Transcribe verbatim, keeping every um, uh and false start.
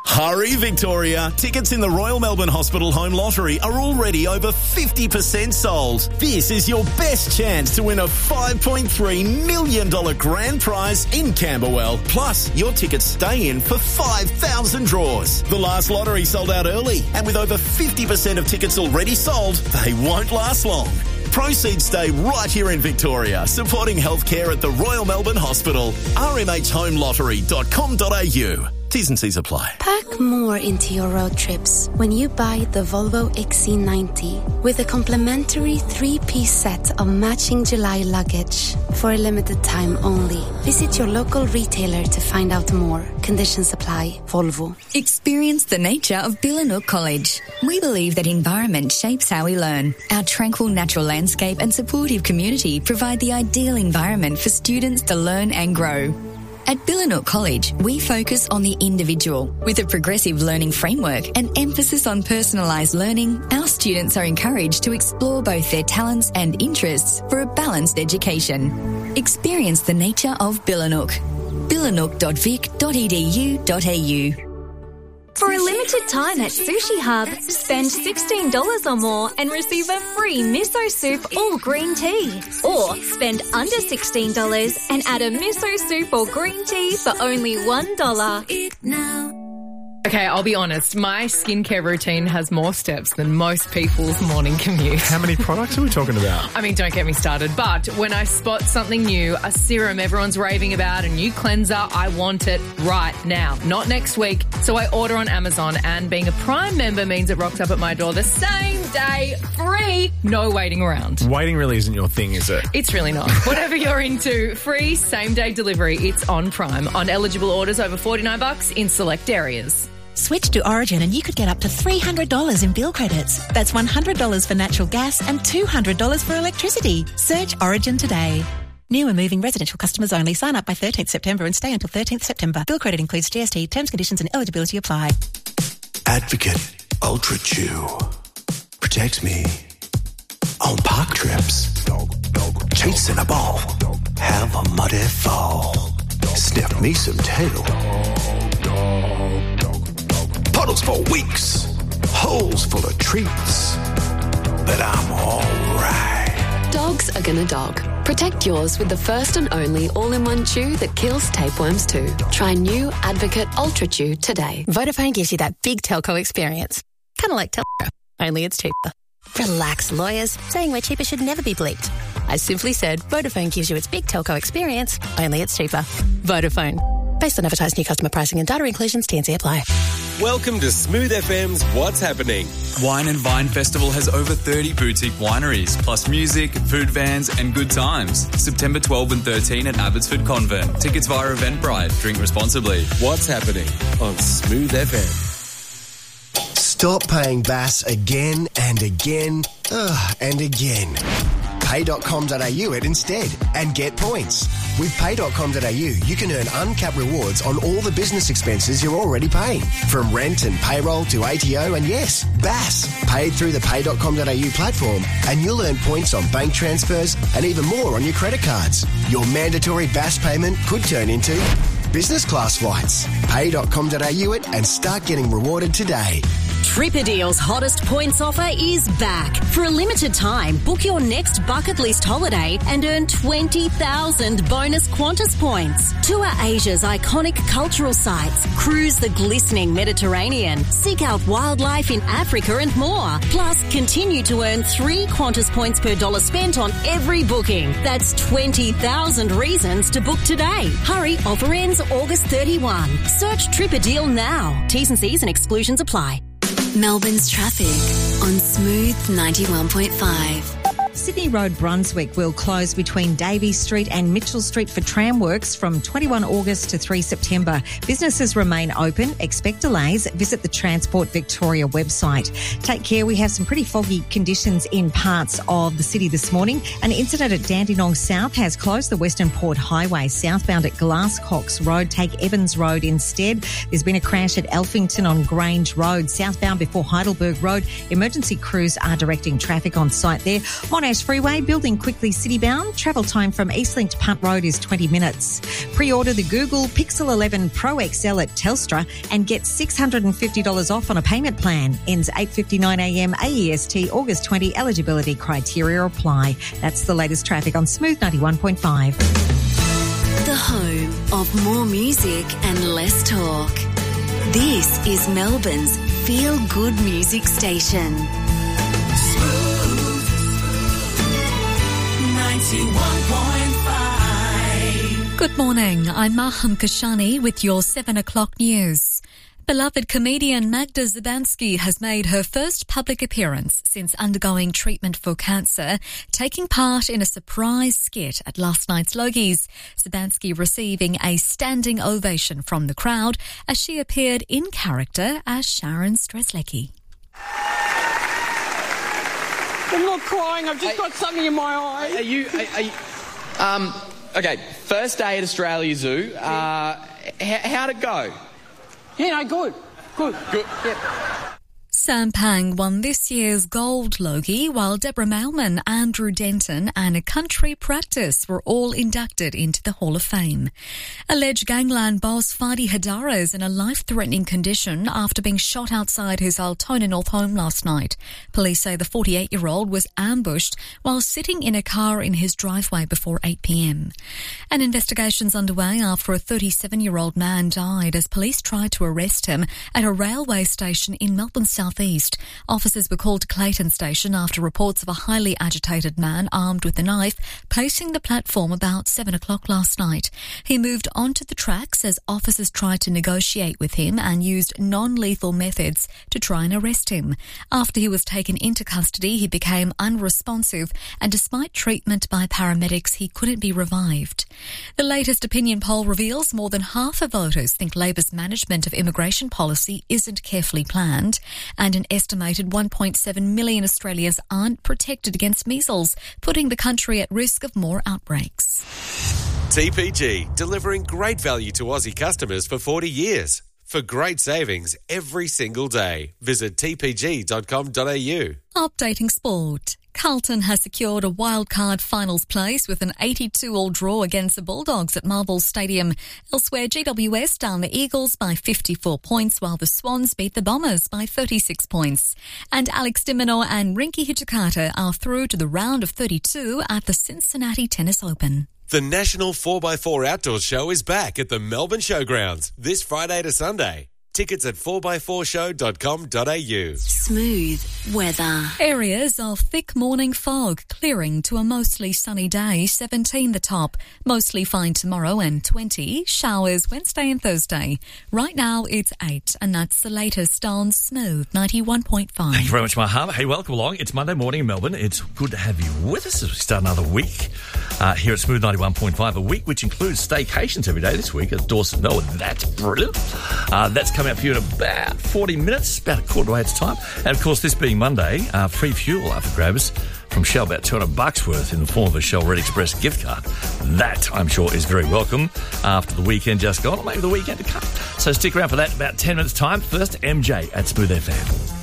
Hurry, Victoria. Tickets in the Royal Melbourne Hospital Home Lottery are already over fifty percent sold. This is your best chance to win a five point three million dollars grand prize in Camberwell. Plus, your tickets stay in for five thousand draws. The last lottery sold out early, and with over fifty percent of tickets already sold, they won't last long. Proceeds stay right here in Victoria, supporting healthcare at the Royal Melbourne Hospital. r m h home lottery dot com dot a u. T's and C's apply. Pack more into your road trips when you buy the Volvo X C ninety with a complimentary three-piece set of matching July luggage for a limited time only. Visit your local retailer to find out more. Conditions apply. Volvo. Experience the nature of Billanook College. We believe that environment shapes how we learn. Our tranquil natural landscape and supportive community provide the ideal environment for students to learn and grow. At Billanook College, we focus on the individual. With a progressive learning framework and emphasis on personalised learning, our students are encouraged to explore both their talents and interests for a balanced education. Experience the nature of Billanook. billanook dot vic dot e d u dot a u. For a limited time at Sushi Hub, spend sixteen dollars or more and receive a free miso soup or green tea. Or spend under sixteen dollars and add a miso soup or green tea for only one dollar. Okay, I'll be honest. My skincare routine has more steps than most people's morning commute. How many products are we talking about? I mean, don't get me started. But when I spot something new, a serum everyone's raving about, a new cleanser, I want it right now, not next week. So I order on Amazon, and being a Prime member means it rocks up at my door the same day, free, no waiting around. Waiting really isn't your thing, is it? It's really not. Whatever you're into, free same-day delivery. It's on Prime. On eligible orders over forty-nine bucks in select areas. Switch to Origin and you could get up to three hundred dollars in bill credits. That's one hundred dollars for natural gas and two hundred dollars for electricity. Search Origin today. New and moving residential customers only. Sign up by thirteenth September and stay until thirteenth September. Bill credit includes G S T. Terms, conditions and eligibility apply. Advocate Ultra Chew protects me on park trips. Treats in a bowl. Have a muddy fall. Sniff me some tail. Puddles for weeks, holes full of treats, but I'm alright. Dogs are gonna dog. Protect yours with the first and only all-in-one chew that kills tapeworms too. Try new Advocate Ultra Chew today. Vodafone gives you that big telco experience. Kind of like Telco, only it's cheaper. Relax, lawyers. Saying we're cheaper should never be bleeped. I simply said Vodafone gives you its big telco experience, only it's cheaper. Vodafone. Based on advertised new customer pricing and data inclusions, T and C apply. Welcome to Smooth F M's What's Happening. Wine and Vine Festival has over thirty boutique wineries, plus music, food vans and good times. September twelfth and thirteenth at Abbotsford Convent. Tickets via Eventbrite. Drink responsibly. What's Happening on Smooth F M. Stop paying B A S again and again ugh, and again. pay dot com dot a u it instead and get points. With pay dot com dot a u, you can earn uncapped rewards on all the business expenses you're already paying. From rent and payroll to A T O and yes, B A S. Paid through the pay dot com dot a u platform and you'll earn points on bank transfers and even more on your credit cards. Your mandatory B A S payment could turn into business class flights. pay dot com dot a u it and start getting rewarded today. Tripadeal's hottest points offer is back. For a limited time, book your next bucket list holiday and earn twenty thousand bonus Qantas points. Tour Asia's iconic cultural sites, cruise the glistening Mediterranean, seek out wildlife in Africa and more. Plus, continue to earn three Qantas points per dollar spent on every booking. That's twenty thousand reasons to book today. Hurry, offer ends August thirty-first. Search Tripadeal now. T's and C's and exclusions apply. Melbourne's traffic on Smooth ninety-one point five. Sydney Road, Brunswick will close between Davies Street and Mitchell Street for tram works from twenty-first August to third September. Businesses remain open. Expect delays. Visit the Transport Victoria website. Take care. We have some pretty foggy conditions in parts of the city this morning. An incident at Dandenong South has closed the Western Port Highway. Southbound at Glasscox Road, take Evans Road instead. There's been a crash at Elphington on Grange Road. Southbound before Heidelberg Road. Emergency crews are directing traffic on site there. Monash Coast Freeway, building quickly citybound. Travel time from Eastlink to Punt Road is twenty minutes. Pre-order the Google Pixel eleven Pro X L at Telstra and get six hundred fifty dollars off on a payment plan. Ends eight fifty-nine a m A E S T, August twentieth. Eligibility criteria apply. That's the latest traffic on Smooth ninety-one point five. The home of more music and less talk. This is Melbourne's feel-good music station. Smooth ninety-one point five. Good morning. I'm Maham Kashani with your seven o'clock news. Beloved comedian Magda Szubanski has made her first public appearance since undergoing treatment for cancer, taking part in a surprise skit at last night's Logies. Szubanski receiving a standing ovation from the crowd as she appeared in character as Sharon Streslecki. I'm not crying, I've just got something in my eye. Are you... Are, are you um, okay, first day at Australia Zoo. Uh, h- how'd it go? Yeah, no, good. Good. Good. Yep. Sam Pang won this year's Gold Logie, while Deborah Mailman, Andrew Denton and A Country Practice were all inducted into the Hall of Fame. Alleged gangland boss Fadi Hadara is in a life-threatening condition after being shot outside his Altona North home last night. Police say the forty-eight-year-old was ambushed while sitting in a car in his driveway before eight p m. An investigation's underway after a thirty-seven-year-old man died as police tried to arrest him at a railway station in Melbourne's south east. Officers were called to Clayton Station after reports of a highly agitated man armed with a knife pacing the platform about seven o'clock last night. He moved onto the tracks as officers tried to negotiate with him and used non-lethal methods to try and arrest him. After he was taken into custody, he became unresponsive, and despite treatment by paramedics, he couldn't be revived. The latest opinion poll reveals more than half of voters think Labor's management of immigration policy isn't carefully planned, and an estimated one point seven million Australians aren't protected against measles, putting the country at risk of more outbreaks. T P G, delivering great value to Aussie customers for forty years. For great savings every single day, visit t p g dot com dot a u. Updating sport. Carlton has secured a wildcard finals place with an eighty-two-all draw against the Bulldogs at Marvel Stadium. Elsewhere, G W S down the Eagles by fifty-four points, while the Swans beat the Bombers by thirty-six points. And Alex de Minaur and Rinky Hijikata are through to the round of thirty-two at the Cincinnati Tennis Open. The National four by four Outdoors Show is back at the Melbourne Showgrounds this Friday to Sunday. Tickets at four by four show dot com dot a u. Smooth weather. Areas of thick morning fog clearing to a mostly sunny day, seventeen the top. Mostly fine tomorrow and twenty. Showers Wednesday and Thursday. Right now it's eight, and that's the latest on Smooth ninety-one point five. Thank you very much, Maham. Hey, welcome along. It's Monday morning in Melbourne. It's good to have you with us as we start another week uh, here at Smooth ninety-one point five. A week which includes staycations every day this week at Dawson, Melbourne. That's brilliant. Uh, that's coming up for you in about forty minutes, about a quarter way its time. And of course, this being Monday, uh, free fuel up for grabs from Shell, about two hundred bucks worth in the form of a Shell Red Express gift card. That, I'm sure, is very welcome after the weekend just gone, or maybe the weekend to come. So stick around for that in about ten minutes time. First, M J at Smooth F M.